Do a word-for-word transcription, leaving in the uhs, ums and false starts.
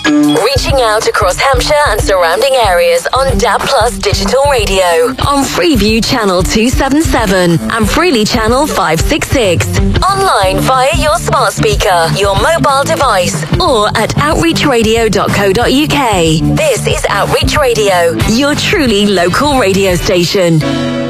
Reaching out across Hampshire and surrounding areas on D A B Plus Digital Radio. On Freeview Channel two seventy-seven and Freely Channel five sixty-six. Online via your smart speaker, your mobile device, or at outreach radio dot co dot uk. This is Outreach Radio, your truly local radio station.